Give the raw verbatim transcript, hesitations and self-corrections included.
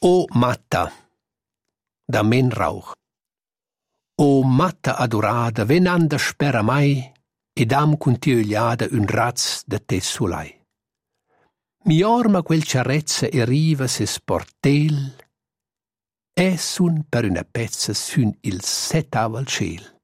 O matta, da men rauch. O matta adorada, ven anda spera mai, ed am cuntiegliada un raz de te sulai. Mi orma quel ciarezza e riva se sportel, e sun per una pezza sun il setav al ciel.